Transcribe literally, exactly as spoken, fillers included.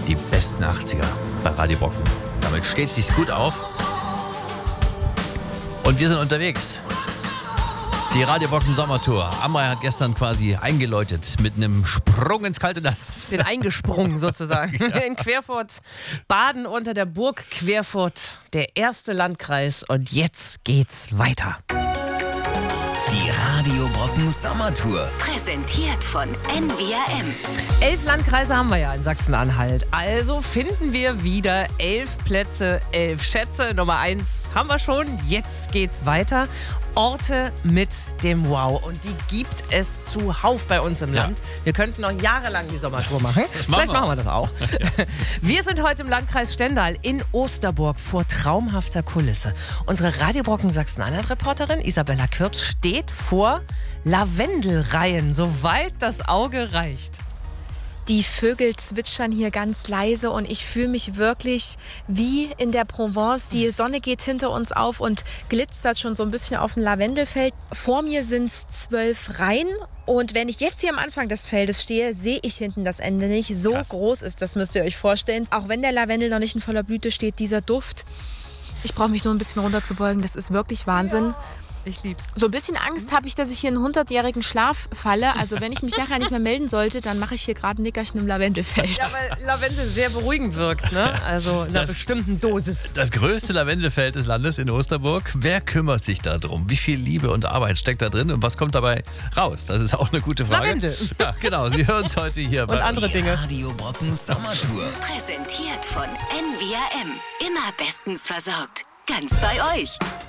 Die besten achtziger bei Radio Brocken. Damit steht sich's gut auf. Und wir sind unterwegs. Die Radio Brocken Sommertour. Amrei hat gestern quasi eingeläutet mit einem Sprung ins kalte Nass. Bin eingesprungen sozusagen. Ja. In Querfurt, Baden unter der Burg Querfurt, der erste Landkreis. Und jetzt geht's weiter. Die Radio Brocken Sommertour. Präsentiert von N V R M. Elf Landkreise haben wir ja in Sachsen-Anhalt. Also finden wir wieder elf Plätze, elf Schätze. Nummer eins haben wir schon. Jetzt geht's weiter. Orte mit dem Wow. Und die gibt es zuhauf bei uns im Land. Ja. Wir könnten noch jahrelang die Sommertour machen. Vielleicht machen wir das auch. Ja. Wir sind heute im Landkreis Stendal in Osterburg vor traumhafter Kulisse. Unsere Radio Brocken Sachsen-Anhalt-Reporterin Isabella Kürps steht vor Lavendelreihen, soweit das Auge reicht. Die Vögel zwitschern hier ganz leise und ich fühle mich wirklich wie in der Provence. Die Sonne geht hinter uns auf und glitzert schon so ein bisschen auf dem Lavendelfeld. Vor mir sind es zwölf Reihen und wenn ich jetzt hier am Anfang des Feldes stehe, sehe ich hinten das Ende nicht. So Krass. Groß ist das, müsst ihr euch vorstellen. Auch wenn der Lavendel noch nicht in voller Blüte steht, dieser Duft. Ich brauche mich nur ein bisschen runterzubeugen, das ist wirklich Wahnsinn. Ja. Ich lieb's. So ein bisschen Angst habe ich, dass ich hier in einen hundertjährigen Schlaf falle. Also wenn ich mich nachher nicht mehr melden sollte, dann mache ich hier gerade ein Nickerchen im Lavendelfeld. Ja, weil Lavendel sehr beruhigend wirkt, ne? Also in einer das, bestimmten Dosis. Das größte Lavendelfeld des Landes in Osterburg. Wer kümmert sich da drum? Wie viel Liebe und Arbeit steckt da drin und was kommt dabei raus? Das ist auch eine gute Frage. Lavendel. Ja, genau. Sie hören es heute hier und bei andere uns. Dinge. Radio Brocken Sommertour. Präsentiert von N V R M. Immer bestens versorgt. Ganz bei euch.